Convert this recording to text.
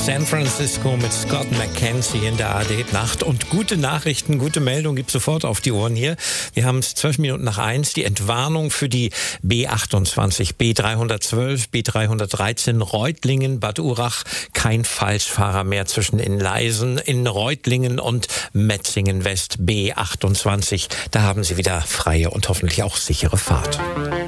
San Francisco mit Scott McKenzie in der ARD-Nacht. Und gute Nachrichten, gute Meldung gibt sofort auf die Ohren hier. Wir haben es 12 Minuten nach 1. Die Entwarnung für die B28, B312, B313 Reutlingen, Bad Urach. Kein Falschfahrer mehr zwischen Inleisen in Reutlingen und Metzingen West, B28. Da haben Sie wieder freie und hoffentlich auch sichere Fahrt.